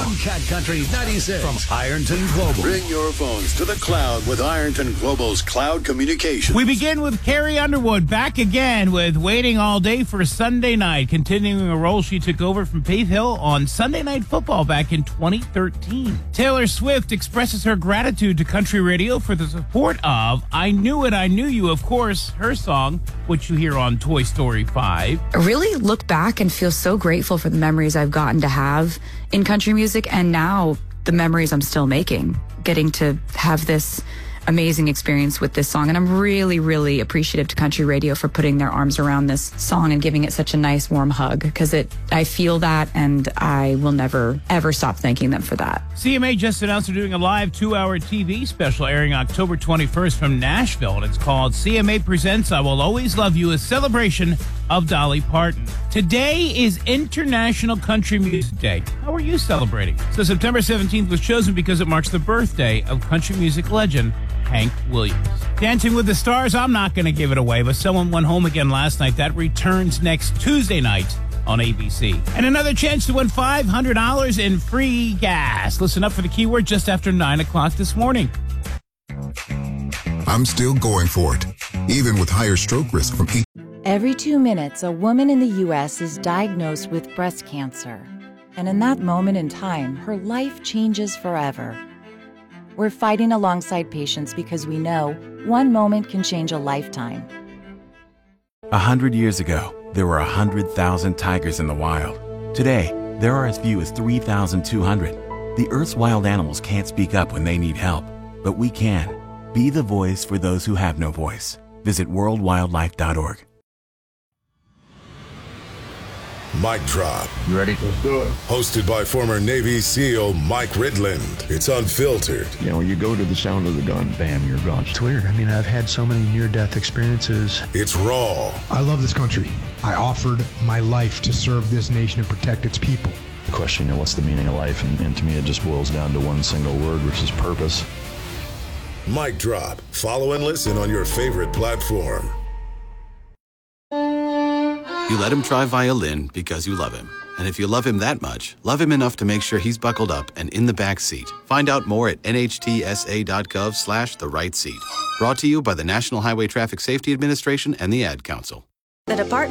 on Cat Country 96 from Ironton Global. Bring your phones to the cloud with Ironton Global's cloud communications. We begin with Carrie Underwood back again with Waiting All Day for Sunday Night, continuing a role she took over from Faith Hill on Sunday Night Football back in 2013. Taylor Swift expresses her gratitude to country radio for the support of I Knew It, I Knew You, of course, her song, which you hear on Toy Story 5. I really look back and feel so grateful for the memories I've gotten to have in country music, and now the memories I'm still making, getting to have this amazing experience with this song. And I'm really, really appreciative to country radio for putting their arms around this song and giving it such a nice warm hug, because I feel that, and I will never, ever stop thanking them for that. CMA just announced they're doing a live 2-hour TV special airing October 21st from Nashville, and it's called CMA Presents I Will Always Love You, a celebration of Dolly Parton. Today is International Country Music Day. How are you celebrating? So September 17th was chosen because it marks the birthday of country music legend Hank Williams. Dancing with the Stars, I'm not going to give it away, but someone went home again last night. That returns next Tuesday night on ABC. And another chance to win $500 in free gas. Listen up for the keyword just after 9 o'clock this morning. I'm still going for it, even with higher stroke risk from each. Every 2 minutes, a woman in the U.S. is diagnosed with breast cancer. And in that moment in time, her life changes forever. We're fighting alongside patients because we know one moment can change a lifetime. 100 years ago, there were 100,000 tigers in the wild. Today, there are as few as 3,200. The Earth's wild animals can't speak up when they need help, but we can. Be the voice for those who have no voice. Visit worldwildlife.org. Mic Drop. You ready? Let's do it. Hosted by former Navy SEAL Mike Ridland. It's unfiltered. You know, you go to the sound of the gun, bam, you're gone. It's weird. I mean, I've had so many near-death experiences. It's raw. I love this country. I offered my life to serve this nation and protect its people. The question, you know, what's the meaning of life? And to me, it just boils down to one single word, which is purpose. Mic Drop. Follow and listen on your favorite platform. You let him try violin because you love him. And if you love him that much, love him enough to make sure he's buckled up and in the back seat. Find out more at nhtsa.gov/the right seat. Brought to you by the National Highway Traffic Safety Administration and the Ad Council. The Department